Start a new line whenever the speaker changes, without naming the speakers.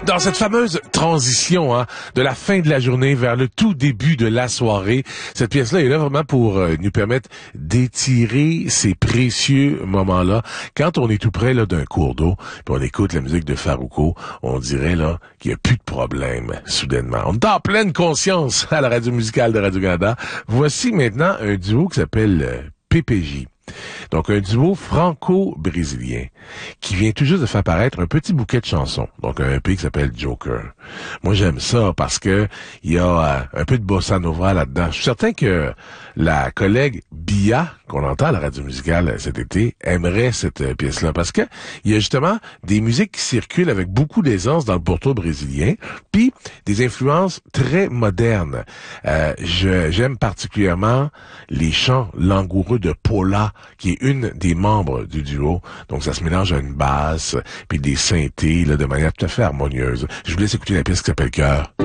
Dans cette fameuse transition de la fin de la journée vers le tout début de la soirée, cette pièce-là est là vraiment pour nous permettre d'étirer ces précieux moments-là. Quand on est tout près là d'un cours d'eau, puis on écoute la musique de Farruko, on dirait là qu'il n'y a plus de problème soudainement. On est en pleine conscience à la radio musicale de Radio-Canada. Voici maintenant un duo qui s'appelle PPJ. Donc, un duo franco-brésilien qui vient tout juste de faire paraître un petit bouquet de chansons. Donc, un EP qui s'appelle Joker. Moi, j'aime ça parce que il y a un peu de bossa nova là-dedans. Je suis certain que la collègue Bia, qu'on entend à la radio musicale cet été, aimerait cette pièce-là parce que il y a justement des musiques qui circulent avec beaucoup d'aisance dans le pourtour brésilien, puis des influences très modernes. J'aime particulièrement les chants langoureux de Paula, qui est une des membres du duo. Donc, ça se mélange à une basse, puis des synthés, là, de manière tout à fait harmonieuse. Je vous laisse écouter la pièce qui s'appelle Cœur.